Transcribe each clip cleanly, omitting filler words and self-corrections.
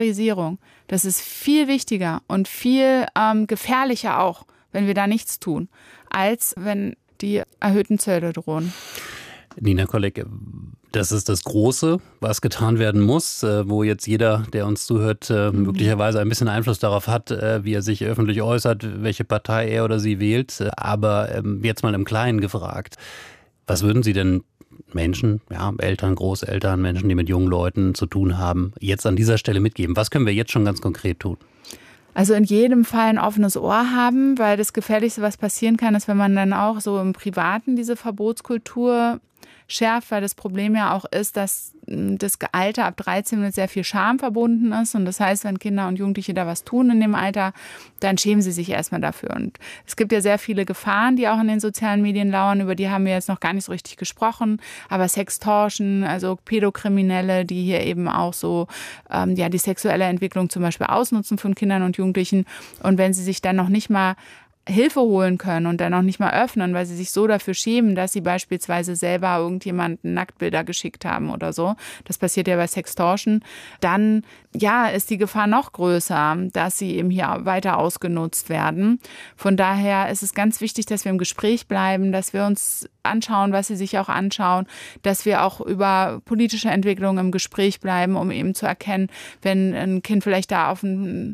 Das ist viel wichtiger und viel gefährlicher auch, wenn wir da nichts tun, als wenn die erhöhten Zölle drohen. Nina Kolleg, das ist das Große, was getan werden muss, wo jetzt jeder, der uns zuhört, möglicherweise ein bisschen Einfluss darauf hat, wie er sich öffentlich äußert, welche Partei er oder sie wählt. Aber jetzt mal im Kleinen gefragt, was würden Sie denn Menschen, ja, Eltern, Großeltern, Menschen, die mit jungen Leuten zu tun haben, jetzt an dieser Stelle mitgeben? Was können wir jetzt schon ganz konkret tun? Also in jedem Fall ein offenes Ohr haben, weil das Gefährlichste, was passieren kann, ist, wenn man dann auch so im Privaten diese Verbotskultur schärft, weil das Problem ja auch ist, dass das Alter ab 13 mit sehr viel Scham verbunden ist. Und das heißt, wenn Kinder und Jugendliche da was tun in dem Alter, dann schämen sie sich erstmal dafür. Und es gibt ja sehr viele Gefahren, die auch in den sozialen Medien lauern, über die haben wir jetzt noch gar nicht so richtig gesprochen. Aber Sextortion, also Pädokriminelle, die hier eben auch so die sexuelle Entwicklung zum Beispiel ausnutzen von Kindern und Jugendlichen. Und wenn sie sich dann noch nicht mal Hilfe holen können und dann auch nicht mal öffnen, weil sie sich so dafür schämen, dass sie beispielsweise selber irgendjemanden Nacktbilder geschickt haben oder so. Das passiert ja bei Sextortion. Dann, ist die Gefahr noch größer, dass sie eben hier weiter ausgenutzt werden. Von daher ist es ganz wichtig, dass wir im Gespräch bleiben, dass wir uns anschauen, was sie sich auch anschauen, dass wir auch über politische Entwicklungen im Gespräch bleiben, um eben zu erkennen, wenn ein Kind vielleicht da auf einen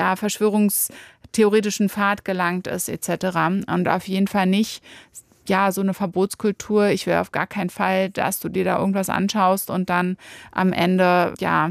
verschwörungstheoretischen Pfad gelangt ist etc. Und auf jeden Fall nicht so eine Verbotskultur. Ich will auf gar keinen Fall, dass du dir da irgendwas anschaust und dann am Ende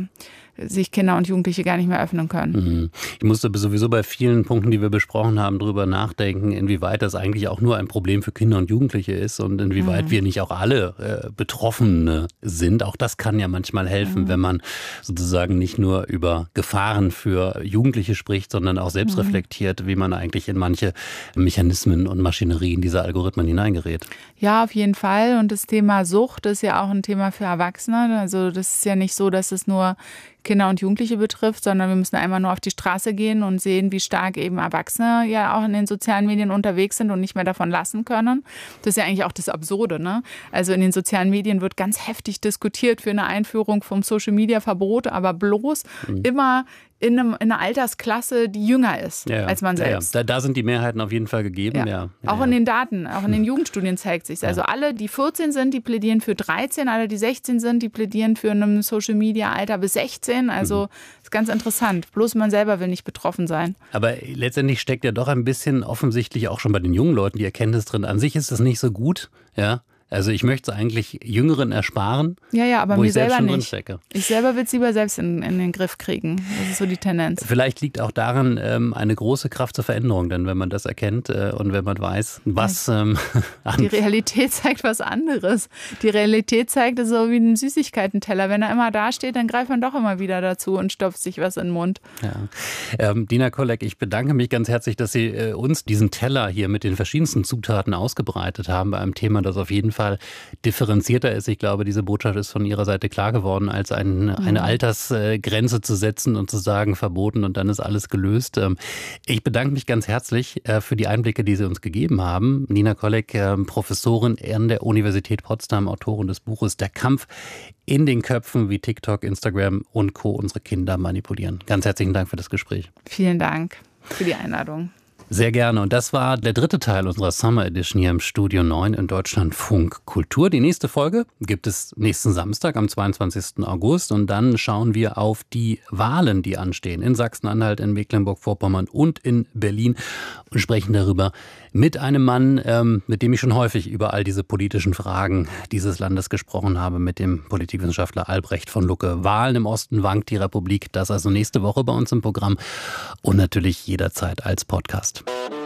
sich Kinder und Jugendliche gar nicht mehr öffnen können. Ich musste sowieso bei vielen Punkten, die wir besprochen haben, drüber nachdenken, inwieweit das eigentlich auch nur ein Problem für Kinder und Jugendliche ist und inwieweit wir nicht auch alle Betroffene sind. Auch das kann ja manchmal helfen, wenn man sozusagen nicht nur über Gefahren für Jugendliche spricht, sondern auch selbst reflektiert, wie man eigentlich in manche Mechanismen und Maschinerien dieser Algorithmen hineingerät. Ja, auf jeden Fall. Und das Thema Sucht ist ja auch ein Thema für Erwachsene. Also das ist ja nicht so, dass es nur Kinder und Jugendliche betrifft, sondern wir müssen einmal nur auf die Straße gehen und sehen, wie stark eben Erwachsene ja auch in den sozialen Medien unterwegs sind und nicht mehr davon lassen können. Das ist ja eigentlich auch das Absurde, ne? Also in den sozialen Medien wird ganz heftig diskutiert für eine Einführung vom Social-Media-Verbot, aber bloß immer in einer Altersklasse, die jünger ist als man selbst. Ja. Da sind die Mehrheiten auf jeden Fall gegeben. Auch in den Daten, auch in den Jugendstudien zeigt sich. Also alle, die 14 sind, die plädieren für 13, alle, die 16 sind, die plädieren für ein Social-Media-Alter bis 16. Also ist ganz interessant. Bloß man selber will nicht betroffen sein. Aber letztendlich steckt ja doch ein bisschen offensichtlich auch schon bei den jungen Leuten die Erkenntnis drin. An sich ist das nicht so gut, ja. Also ich möchte es eigentlich Jüngeren ersparen, aber wo mir ich selbst selber schon nicht. drinstecke. Ich selber will es lieber selbst in den Griff kriegen. Das ist so die Tendenz. Vielleicht liegt auch daran eine große Kraft zur Veränderung, denn wenn man das erkennt und wenn man weiß, was... die Realität zeigt was anderes. Die Realität zeigt es so wie ein Süßigkeitenteller. Wenn er immer da steht, dann greift man doch immer wieder dazu und stopft sich was in den Mund. Ja. Nina Kolleg, ich bedanke mich ganz herzlich, dass Sie uns diesen Teller hier mit den verschiedensten Zutaten ausgebreitet haben bei einem Thema, das auf jeden Fall differenzierter ist. Ich glaube, diese Botschaft ist von Ihrer Seite klar geworden, als eine Altersgrenze zu setzen und zu sagen, verboten und dann ist alles gelöst. Ich bedanke mich ganz herzlich für die Einblicke, die Sie uns gegeben haben. Nina Kolleg, Professorin an der Universität Potsdam, Autorin des Buches Der Kampf in den Köpfen, wie TikTok, Instagram und Co. unsere Kinder manipulieren. Ganz herzlichen Dank für das Gespräch. Vielen Dank für die Einladung. Sehr gerne. Und das war der dritte Teil unserer Summer Edition hier im Studio 9 in Deutschlandfunk Kultur. Die nächste Folge gibt es nächsten Samstag am 22. August. Und dann schauen wir auf die Wahlen, die anstehen in Sachsen-Anhalt, in Mecklenburg-Vorpommern und in Berlin und sprechen darüber mit einem Mann, mit dem ich schon häufig über all diese politischen Fragen dieses Landes gesprochen habe, mit dem Politikwissenschaftler Albrecht von Lucke. Wahlen im Osten wankt die Republik. Das also nächste Woche bei uns im Programm und natürlich jederzeit als Podcast.